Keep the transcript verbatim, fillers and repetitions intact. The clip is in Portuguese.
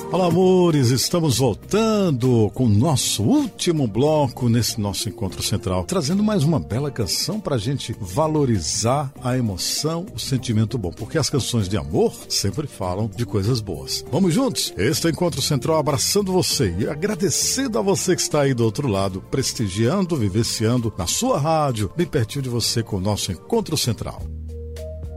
Olá, amores, estamos voltando com o nosso último bloco nesse nosso encontro central, trazendo mais uma bela canção para a gente valorizar a emoção, o sentimento bom, porque as canções de amor sempre falam de coisas boas. Vamos juntos? Este é o Encontro Central abraçando você e agradecendo a você que está aí do outro lado, prestigiando, vivenciando na sua rádio, bem pertinho de você com o nosso Encontro Central.